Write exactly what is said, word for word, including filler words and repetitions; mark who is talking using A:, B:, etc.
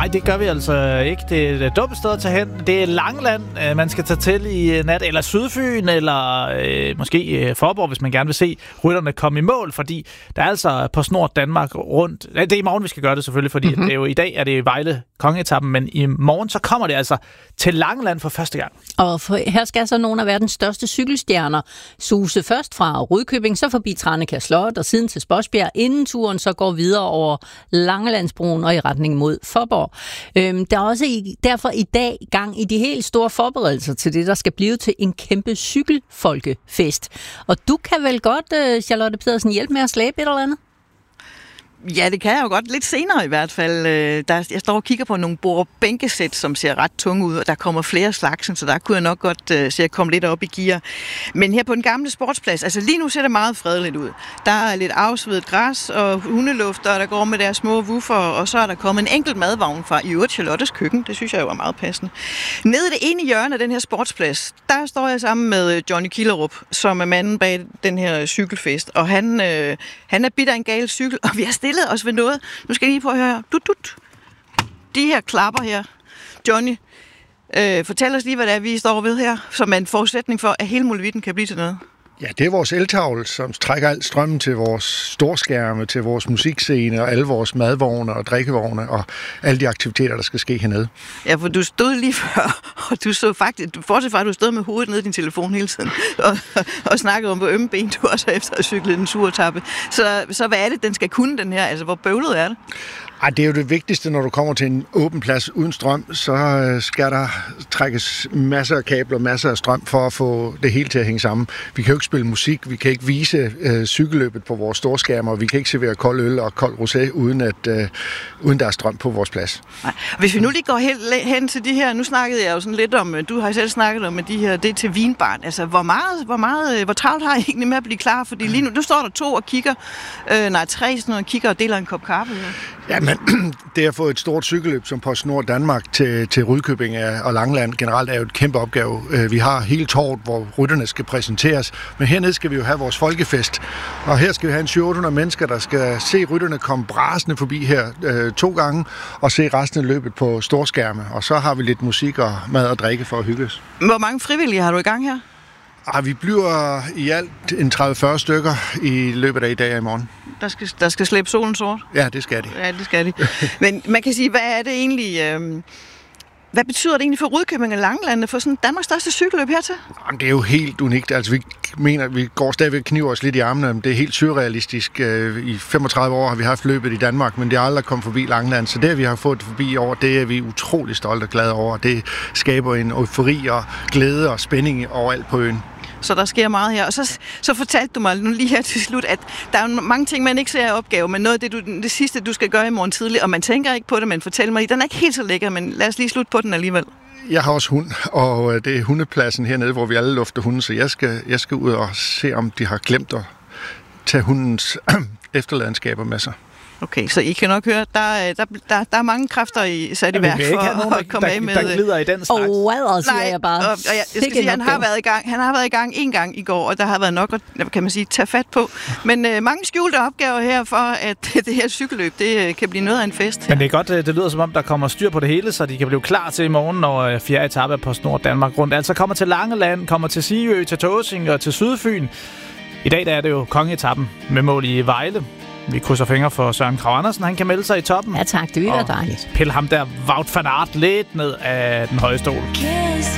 A: Nej, det gør vi altså ikke. Det er et dumt sted at tage hen. Det er Langeland, man skal tage til i nat, eller Sydfyn, eller øh, måske Faaborg, hvis man gerne vil se rytterne komme i mål, fordi der er altså på Snor Danmark rundt. Det er i morgen, vi skal gøre det selvfølgelig, fordi mm-hmm. det er jo, i dag er det Vejle kongeetappen, men i morgen så kommer det altså til Langeland for første gang.
B: Og for, her skal så nogle af verdens største cykelstjerner suse først fra Rudkøbing, så forbi Tranekær Slot og siden til Spodsbjerg, inden turen så går videre over Langelandsbroen og i retning mod Faaborg. Øhm, der er også i, derfor i dag gang i de helt store forberedelser til det, der skal blive til en kæmpe cykelfolkefest. Og du kan vel godt, Charlotte Pedersen, hjælpe med at slæbe et eller andet?
C: Ja, det kan jeg jo godt. Lidt senere i hvert fald. Der, jeg står og kigger på nogle bord-bænkesæt, som ser ret tunge ud, og der kommer flere slags, så der kunne jeg nok godt uh, se at komme lidt op i gear. Men her på den gamle sportsplads, altså lige nu ser det meget fredeligt ud. Der er lidt afsvedet græs og hundelufter, der går med deres små woofer, og så er der kommet en enkelt madvogn fra i øvrigt Charlottes køkken. Det synes jeg jo er meget passende. Nede i det ene hjørne af den her sportsplads, der står jeg sammen med Johnny Killerup, som er manden bag den her cykelfest, og han, øh, han er bidt af en gal cykel, og vi har stillet os ved noget. Nu skal jeg lige prøve at høre. Dut, dut. De her klapper her. Johnny, øh, fortæl os lige, hvad det er, vi står ved her, som er en forudsætning for, at hele muligheden kan blive til noget.
D: Ja, det er vores eltavle, som trækker alt strømmen til vores storskærme, til vores musikscene og alle vores madvogne og drikkevogne og alle de aktiviteter, der skal ske hernede.
C: Ja, for du stod lige før, og du så faktisk, fortsat fra, at du stod med hovedet nede i din telefon hele tiden og, og snakkede om, hvor ømme ben du også efter at cykle den turetappe. Så, så hvad er det, den skal kunne, den her? Altså, hvor bøvlet er det?
D: Ej, det er jo det vigtigste, når du kommer til en åben plads uden strøm, så skal der trækkes masser af kabler, masser af strøm for at få det hele til at hænge sammen. Vi kan jo ikke spille musik, vi kan ikke vise øh, cykelløbet på vores storskærmer, vi kan ikke servere kold øl og kold rosé, uden, at, øh, uden der er strøm på vores plads.
C: Nej. Hvis vi nu lige går helt hen til de her, nu snakkede jeg jo sådan lidt om, du har selv snakket om de her, det er til vinbarn. Altså, hvor meget, hvor meget, hvor travlt har I egentlig med at blive klar? Fordi lige nu, nu står der to og kigger, øh, nej, tre sådan noget, og kigger og deler en kop kaffe her.
D: Ja, men det at få et stort cykelløb som PostNord Danmark til, til Rudkøbing og Langeland generelt er jo et kæmpe opgave. Vi har hele torvet, hvor rytterne skal præsenteres, men hernede skal vi jo have vores folkefest. Og her skal vi have en syv til otte hundrede mennesker, der skal se rytterne komme brasende forbi her øh, to gange og se resten af løbet på storskærme. Og så har vi lidt musik og mad og drikke for at hygges.
C: Hvor mange frivillige har du i gang her?
D: Ah, vi bliver i alt en tredive til fyrre stykker i løbet af i dag og i morgen.
C: Der skal, der skal slæbe solen sort?
D: Ja, det skal de.
C: Ja, det skal de. Men man kan sige, hvad er det egentlig... Øh, hvad betyder det egentlig for Rudkøbing og Langeland at få sådan Danmarks største cykelløb hertil?
D: Jamen, det er jo helt unikt. Altså, vi mener, vi går stadigvæk kniver os lidt i armene. Det er helt surrealistisk. I femogtredive år har vi haft løbet i Danmark, men det er aldrig kommet forbi Langeland. Så det, vi har fået forbi i år, det er vi utrolig stolte og glade over. Det skaber en eufori og glæde og spænding overalt på øen.
C: Så der sker meget her. Og så, så fortalte du mig nu lige her til slut, at der er mange ting, man ikke ser i opgave, men noget af det, du, det sidste, du skal gøre i morgen tidlig, og man tænker ikke på det, men fortæl mig, den er ikke helt så lækker, men lad os lige slutte på den alligevel.
D: Jeg har også hund, og det er hundepladsen hernede, hvor vi alle lufter hunden, så jeg skal, jeg skal ud og se, om de har glemt at tage hundens efterladenskaber med sig.
C: Okay, så I kan nok høre, der, der, der, der er mange kræfter i sat i værk for
A: nogen,
C: at komme
A: der,
C: af med...
A: der glider i den slags.
B: Og hvad siger jeg bare?
C: Og, og jeg, jeg skal sige, han har været i gang. Han har været i gang en gang i går, og der har været nok at, kan man sige, tage fat på. Men øh, mange skjulte opgaver her for, at det her cykelløb, det kan blive noget af en fest.
A: Men det er godt, det lyder som om, der kommer styr på det hele, så de kan blive klar til i morgen, når fjerde etape af PostNord Danmark rundt. Altså kommer til Langeland, kommer til Sigø, til Tåsinge og til Sydfyn. I dag der er det jo kongeetappen med mål i Vejle. Vi krydser fingre for Søren Kragh Andersen. Han kan melde sig i toppen.
B: Ja tak, det vil være dejligt.
A: Pille ham der Wout van Aert lidt ned af den høje stol.